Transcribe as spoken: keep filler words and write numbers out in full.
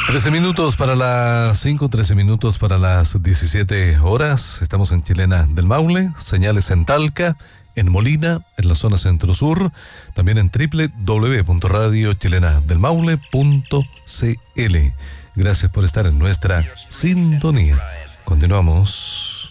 trece minutos para las cinco, trece minutos para las diecisiete horas. Estamos en Chilena del Maule, señales en Talca, en Molina, en la zona centro-sur, también en doble u doble u doble u punto radio chilena del maule punto c l. Gracias por estar en nuestra sintonía. Continuamos.